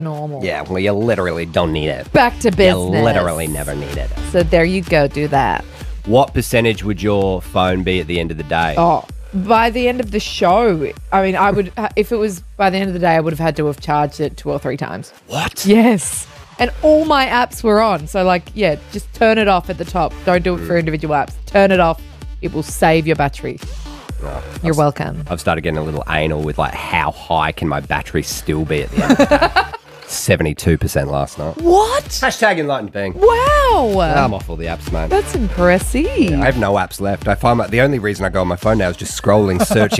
normal. Yeah, well, you literally don't need it. Back to business. You literally never need it. So there you go. Do that. What percentage would your phone be at the end of the day? Oh, by the end of the show, I mean, I would, if it was by the end of the day, I would have had to have charged it 2 or 3 times. What? Yes. And all my apps were on. So, like, yeah, just turn it off at the top. Don't do it for individual apps. Turn it off. It will save your battery. Oh, You're welcome. I've started getting a little anal with, like, how high can my battery still be at the end of the day? 72% last night. What? Hashtag enlightened being. Wow. I'm off all the apps, man. That's impressive. I have no apps left. I find that the only reason I go on my phone now is just scrolling, searching